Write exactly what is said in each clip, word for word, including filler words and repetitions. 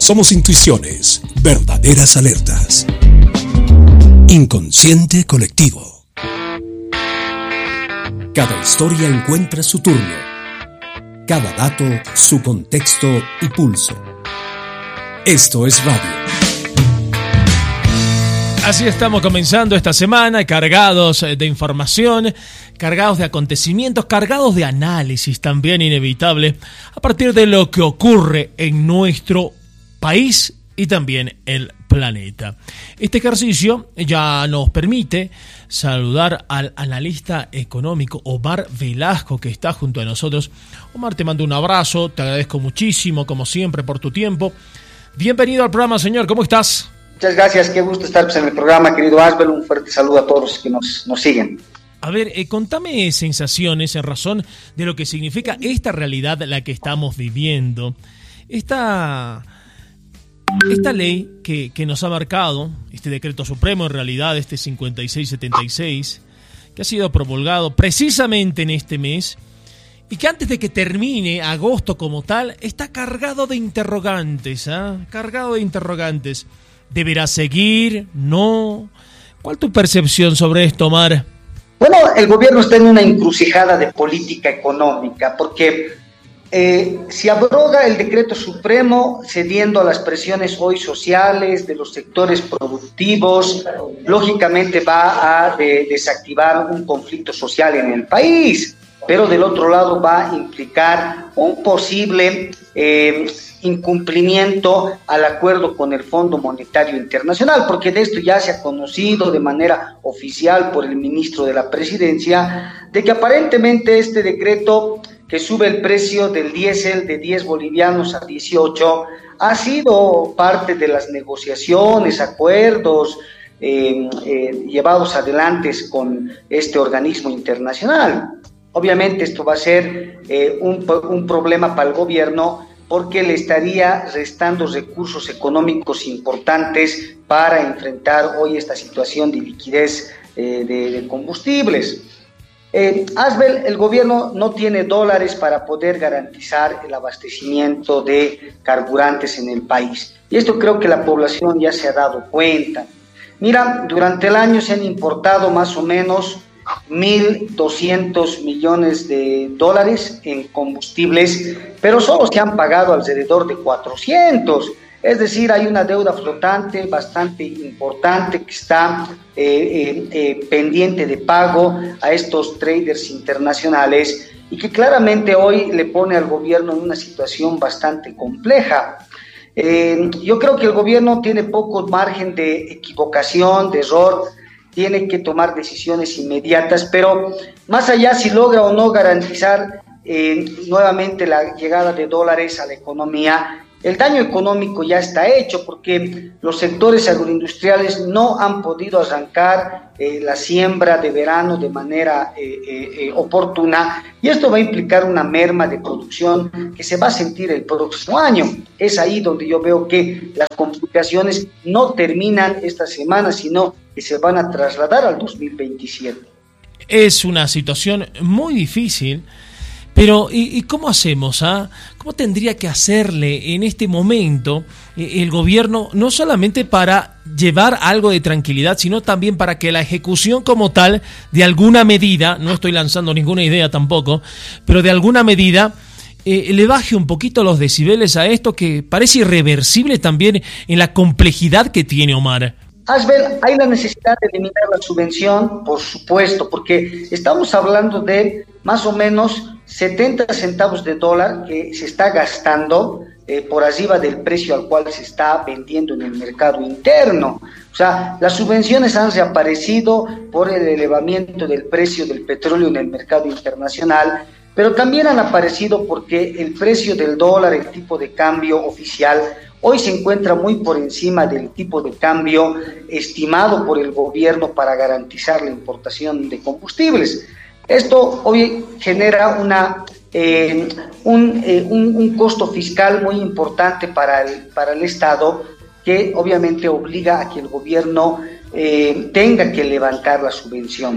Somos intuiciones, verdaderas alertas. Inconsciente colectivo. Cada historia encuentra su turno. Cada dato, su contexto y pulso. Esto es radio. Así estamos comenzando esta semana, cargados de información, cargados de acontecimientos, cargados de análisis también inevitable, a partir de lo que ocurre en nuestro país y también el planeta. Este ejercicio ya nos permite saludar al analista económico Omar Velasco, que está junto a nosotros. Omar, te mando un abrazo, te agradezco muchísimo, como siempre, por tu tiempo. Bienvenido al programa, señor, ¿cómo estás? Muchas gracias, qué gusto estar pues, en el programa, querido Asbel. Un fuerte saludo a todos los que nos, nos siguen. A ver, eh, contame sensaciones en razón de lo que significa esta realidad la que estamos viviendo. Esta, esta ley que, que nos ha marcado, este decreto supremo en realidad, este cincuenta y seis setenta y seis, que ha sido promulgado precisamente en este mes, y que antes de que termine agosto como tal, está cargado de interrogantes, ¿eh? Cargado de interrogantes. ¿Deberá seguir? ¿No? ¿Cuál es tu percepción sobre esto, Omar? Bueno, el gobierno está en una encrucijada de política económica, porque eh, si abroga el decreto supremo, cediendo a las presiones hoy sociales de los sectores productivos, lógicamente va a de, desactivar un conflicto social en el país, pero del otro lado va a implicar un posible eh, incumplimiento al acuerdo con el Fondo Monetario Internacional, porque de esto ya se ha conocido de manera oficial por el ministro de la Presidencia, de que aparentemente este decreto que sube el precio del diésel de diez bolivianos a dieciocho ha sido parte de las negociaciones, acuerdos eh, eh, llevados adelante con este organismo internacional. Obviamente esto va a ser eh, un, un problema para el gobierno, porque le estaría restando recursos económicos importantes para enfrentar hoy esta situación de liquidez eh, de, de combustibles. Eh, Asbel, el gobierno no tiene dólares para poder garantizar el abastecimiento de carburantes en el país. Y esto creo que la población ya se ha dado cuenta. Mira, durante el año se han importado más o menos mil doscientos millones de dólares en combustibles, pero solo se han pagado alrededor de cuatrocientos, es decir, hay una deuda flotante bastante importante que está eh, eh, eh, pendiente de pago a estos traders internacionales y que claramente hoy le pone al gobierno en una situación bastante compleja. Eh, yo creo que el gobierno tiene poco margen de equivocación, de error, tiene que tomar decisiones inmediatas, pero más allá si logra o no garantizar eh, nuevamente la llegada de dólares a la economía, el daño económico ya está hecho, porque los sectores agroindustriales no han podido arrancar eh, la siembra de verano de manera eh, eh, oportuna, y esto va a implicar una merma de producción que se va a sentir el próximo año. Es ahí donde yo veo que las complicaciones no terminan esta semana, sino que se van a trasladar al dos mil veintisiete. Es una situación muy difícil, pero ¿y, y cómo hacemos? Ah? ¿Cómo tendría que hacerle en este momento eh, el gobierno, no solamente para llevar algo de tranquilidad, sino también para que la ejecución como tal, de alguna medida, no estoy lanzando ninguna idea tampoco, pero de alguna medida eh, le baje un poquito los decibeles a esto que parece irreversible también en la complejidad que tiene, Omar? Asbel, hay la necesidad de eliminar la subvención, por supuesto, porque estamos hablando de más o menos setenta centavos de dólar que se está gastando eh, por arriba del precio al cual se está vendiendo en el mercado interno. O sea, las subvenciones han reaparecido por el elevamiento del precio del petróleo en el mercado internacional, pero también han aparecido porque el precio del dólar, el tipo de cambio oficial, hoy se encuentra muy por encima del tipo de cambio estimado por el gobierno para garantizar la importación de combustibles. Esto hoy genera una, eh, un, eh, un, un costo fiscal muy importante para el, para el Estado, que obviamente obliga a que el gobierno eh, tenga que levantar la subvención.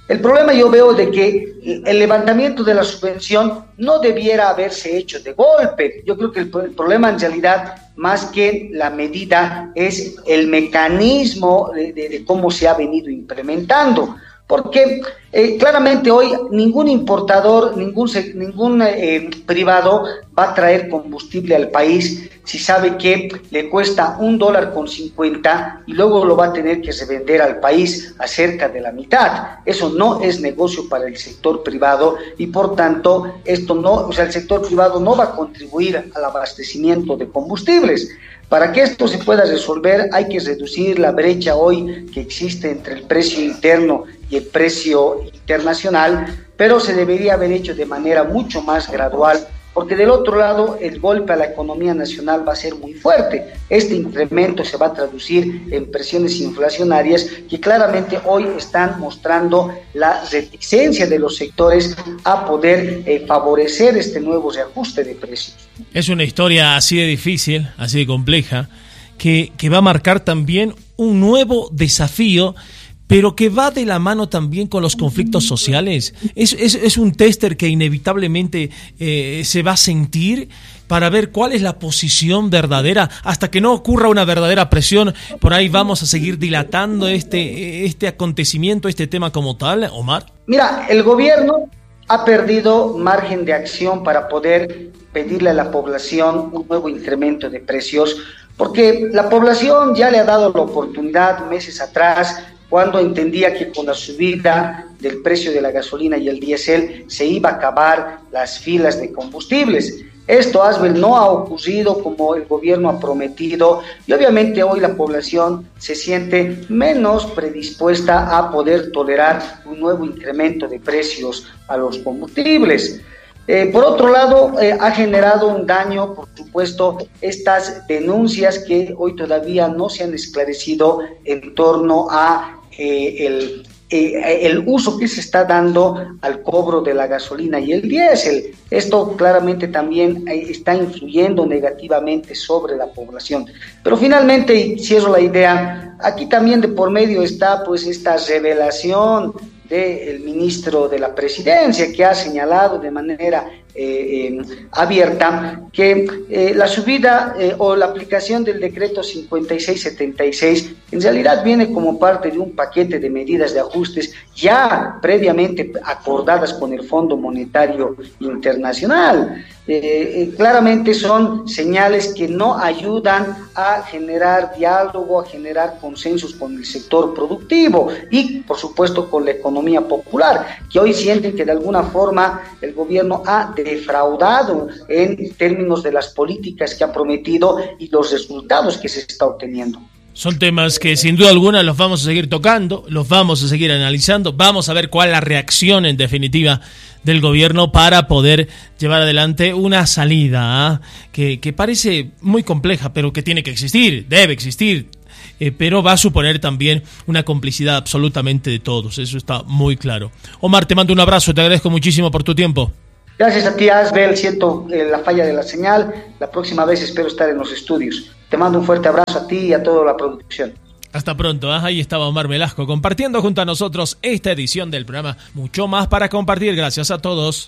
El problema yo veo de que el levantamiento de la subvención no debiera haberse hecho de golpe. Yo creo que el, el problema en realidad, más que la medida, es el mecanismo de, de, de cómo se ha venido implementando. Porque eh, claramente hoy ningún importador, ningún, ningún eh, privado va a traer combustible al país si sabe que le cuesta un dólar con cincuenta y luego lo va a tener que revender al país a cerca de la mitad. Eso no es negocio para el sector privado y por tanto esto no, o sea, el sector privado no va a contribuir al abastecimiento de combustibles. Para que esto se pueda resolver hay que reducir la brecha hoy que existe entre el precio interno y el precio internacional, pero se debería haber hecho de manera mucho más gradual, porque del otro lado el golpe a la economía nacional va a ser muy fuerte. Este incremento se va a traducir en presiones inflacionarias que claramente hoy están mostrando la reticencia de los sectores a poder eh, favorecer este nuevo reajuste de precios. Es una historia así de difícil, así de compleja, que, que va a marcar también un nuevo desafío, pero que va de la mano también con los conflictos sociales. Es, es, es un tester que inevitablemente eh, se va a sentir para ver cuál es la posición verdadera. Hasta que no ocurra una verdadera presión, por ahí vamos a seguir dilatando este, este acontecimiento, este tema como tal. Omar. Mira, el gobierno ha perdido margen de acción para poder pedirle a la población un nuevo incremento de precios, porque la población ya le ha dado la oportunidad meses atrás, cuando entendía que con la subida del precio de la gasolina y el diésel se iba a acabar las filas de combustibles. Esto, Asbel, no ha ocurrido como el gobierno ha prometido y obviamente hoy la población se siente menos predispuesta a poder tolerar un nuevo incremento de precios a los combustibles. Eh, por otro lado, eh, ha generado un daño, por supuesto, estas denuncias que hoy todavía no se han esclarecido en torno a eh, el, eh, el uso que se está dando al cobro de la gasolina y el diésel. Esto claramente también eh, está influyendo negativamente sobre la población. Pero finalmente, y cierro la idea, aquí también de por medio está pues esta revelación del ministro de la Presidencia, que ha señalado de manera eh, eh, abierta que eh, la subida eh, o la aplicación del decreto cincuenta y seis setenta y seis en realidad viene como parte de un paquete de medidas de ajustes ya previamente acordadas con el Fondo Monetario Internacional. Eh, eh, claramente son señales que no ayudan a generar diálogo, a generar consensos con el sector productivo y, por supuesto, con la economía popular, que hoy sienten que de alguna forma el gobierno ha defraudado en términos de las políticas que ha prometido y los resultados que se está obteniendo. Son temas que sin duda alguna los vamos a seguir tocando, los vamos a seguir analizando, vamos a ver cuál es la reacción en definitiva del gobierno para poder llevar adelante una salida ¿eh? que, que parece muy compleja, pero que tiene que existir, debe existir, eh, pero va a suponer también una complicidad absolutamente de todos, eso está muy claro. Omar, te mando un abrazo, te agradezco muchísimo por tu tiempo. Gracias a ti, Asbel, siento eh, la falla de la señal, la próxima vez espero estar en los estudios. Te mando un fuerte abrazo a ti y a toda la producción. Hasta pronto, ¿eh? Ahí estaba Omar Velasco compartiendo junto a nosotros esta edición del programa. Mucho más para compartir, gracias a todos.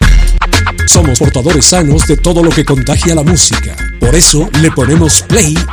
Somos portadores sanos de todo lo que contagia la música. Por eso le ponemos play